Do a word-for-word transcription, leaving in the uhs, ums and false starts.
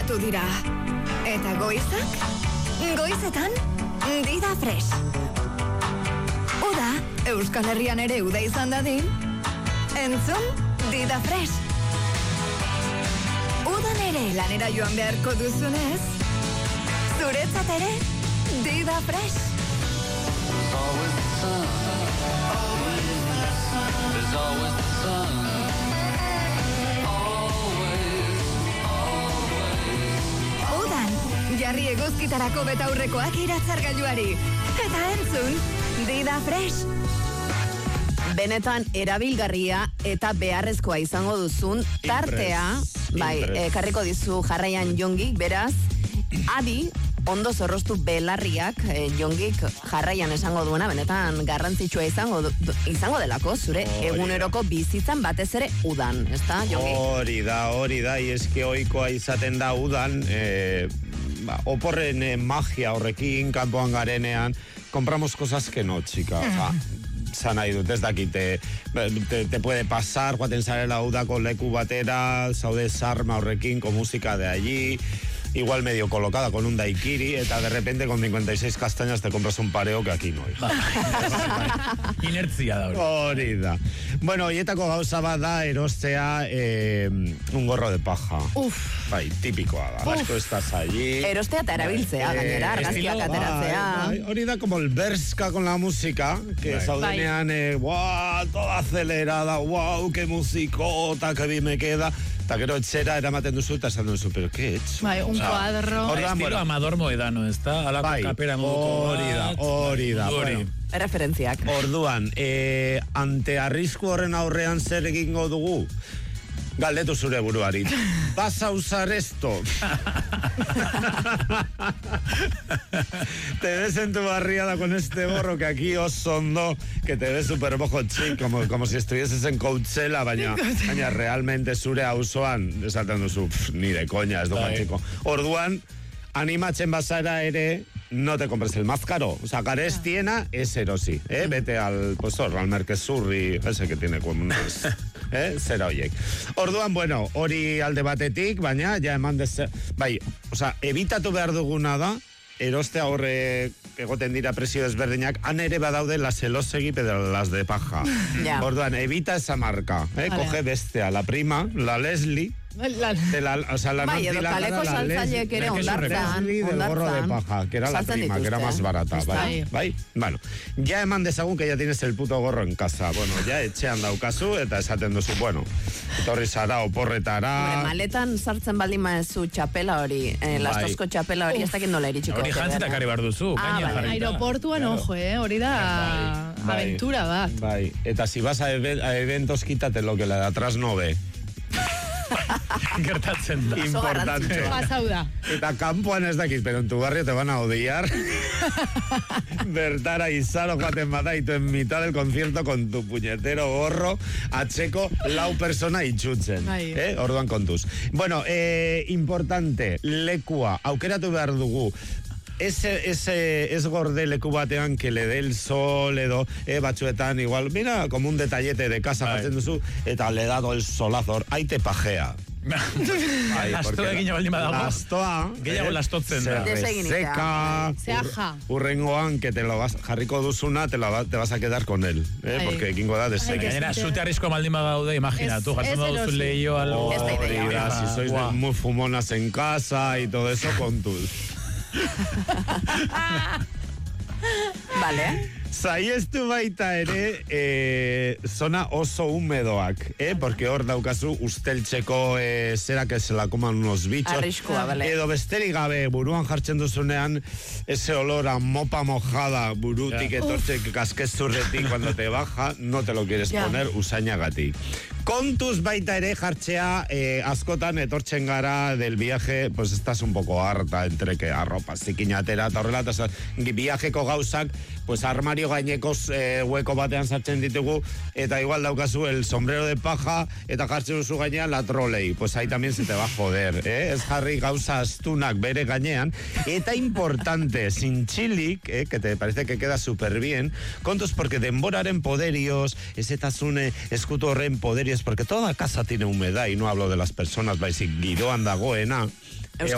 sartu dira. Eta goizak? Goizetan, Dida Fresh. Uda, Euskal Herrian ere uda izan dadin, entzun Dida Fresh. Udan ere lanera joan beharko duzunez, zuretzat ere Dida Fresh. There's always the sun, always the sun. There's always the sun, always, always. Udan, jarri eguzkitarako betaurrekoak iratzargailuari. Eta entzun, Dida Fresh. Benetan erabilgarria eta beharrezkoa izango duzun tartea, bai, ekarriko dizu jarraian Jongik, beraz, adi, ondo zorroztu belarriak, eh, Jongik jarraian esango duena, benetan garrantzitsua izango, izango delako, zure Ori eguneroko da. Bizitzan batez ere udan, ezta, Jongi? Hori da, hori da, eske ohikoa izaten da udan, eh, ba, oporren eh, magia horrekin, kanpoan garenean, compramos cosas que no, chica, o sea, zan nahi dut, ez dakit, te, te, te puede pasar, joaten zarela udako leku batera, zaude sarma horrekin, con música de allí, igual medio colocada con un daiquiri, eta de repente con cincuenta y seis castañas te compras un pareo que aquí no hay. Inertzia da hori. Hori da. Bueno, hoietako gauza bat da erostea eh, un gorro de paja. Uf. Bai, tipikoa da. Basko estás allí. Erostea eta erabiltzea, eh, gainera, argazkiak ateratzea. Bai, bai. Hori da como el berska con la música, que bai. Zaudenean, eh, wow, toda acelerada, wow, qué musicota, que bien me queda. Eta gero etxera eramaten duzu eta esan duzu, pero ¿qué he hecho? Bai, un cuadro. Estilo bueno. Amador Moedano, ez da? Alako bai, kapera moduko hori da, hori da. Bueno, referentziak. Orduan, eh, ante arrisku horren aurrean zer egingo dugu? Galdetu zure buruari. ¿Vas a usar esto? Te ves en tu barriada con este gorro que aquí os hondo, que te ves super bojo chic, como, como si estuvieses en Coachella, baina, baina realmente zure auzoan, esaten duzu, pff, ni de coña, ez dugu chico. Orduan, animatzen bazara ere, no te compres el más caro. O sea, garestiena es erosi, ¿eh? Vete al, pues, al Merkesurri, ese que tiene como unos... eh? Zera hoiek. Orduan, bueno, hori alde batetik, baina, ja eman dez... Bai, o sea, evitatu behar duguna da, eroste horre egoten dira presio desberdinak, han ere badaude las elosegi, pero las de paja. Yeah. Orduan, evita esa marca, eh? Vale. Coge bestea, la prima, la Leslie, La, la, o sea, la bai, edo kaleko saltzaileek ere ondartzan, del gorro de paja, que era la prima, que era más barata, bai, bai, bueno, ya eman dezagun que ya tienes el puto gorro en casa, bueno, ya etxean daukazu, eta esaten duzu, bueno, etorri zara oporretara. Hombre, maletan sartzen baldin maezu txapela hori, eh, lastozko txapela hori, ez dakit nola iritxiko. Hori jantzita kari behar duzu, ah, bai. Aeroportuan, claro. Ojo, eh, hori da bai, aventura bat. Bai, eta si vas a, ev a eventos, quítate lo que la de atrás no ve. Gertatzen da. Importante. Pasau da. Eta kanpoan ez dakit, pero en tu barrio te van a odiar. Bertara izaro joaten badaitu en mitad del concierto con tu puñetero gorro atxeko lau persona itxutzen. Eh? Orduan kontuz. Bueno, eh, importante, lekua, aukeratu behar dugu. Ese, ese, es gorde leku batean que le dé el sol edo, eh, batzuetan igual, mira, como un detallete de casa jartzen duzu, eta le dado el solazor, ahí te pajea. Lastoa egin baldin badago. Lastoa. Gehiago lastotzen da. Se reseca. Se aja. Urrengoan, que te lo vas, jarriko duzuna, te, lo, te vas a quedar con él. Eh, porque egingo da desegin. Gainera, zute arrisko baldin badaude, imaginatu, jartzen baduzu lehio algo. Si sois de muy fumonas en casa y todo eso, kontuz. Vale. Saiestu baita ere eh, zona oso húmedoak, eh? Porque hor daukazu usteltzeko eh, zera que se la coman unos bichos. Arriskua, vale. Edo besterik gabe buruan jartzen duzunean ese olor a mopa mojada burutik yeah. Etortze kaskezurretik cuando te baja, no te lo quieres yeah. Poner usainagatik. Kontuz baita ere jartzea eh, askotan etortzen gara del viaje, pues estás un poco harta entre que arropa zikinatera eta horrela, eta viajeko gauzak, pues armario gaineko eh, hueko batean sartzen ditugu, eta igual daukazu el sombrero de paja, eta jartzen duzu gainean la trolei, pues ahí también se te va a joder, eh? Ez jarri gauza astunak bere gainean, eta importante, sin chilik, eh, que te parece que queda súper bien, kontuz porque denboraren poderioz, ezetasune eskutu horren poderioz, porque toda casa tiene humedad, y no hablo de las personas, baizik giroan dagoena,